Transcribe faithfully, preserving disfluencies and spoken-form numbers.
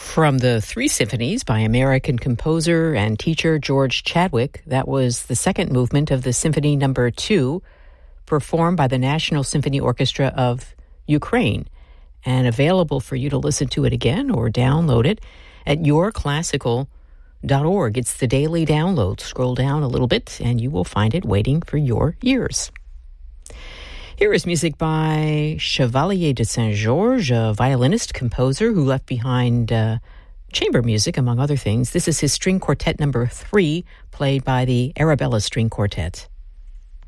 From the Three Symphonies by American composer and teacher George Chadwick, that was the second movement of the Symphony Number Two, performed by the National Symphony Orchestra of Ukraine, and available for you to listen to it again or download it at your classical dot org. It's the daily download. Scroll down a little bit, and you will find it waiting for your ears. Here is music by Chevalier de Saint-Georges, a violinist, composer who left behind uh, chamber music, among other things. This is his string quartet number three, played by the Arabella String Quartet.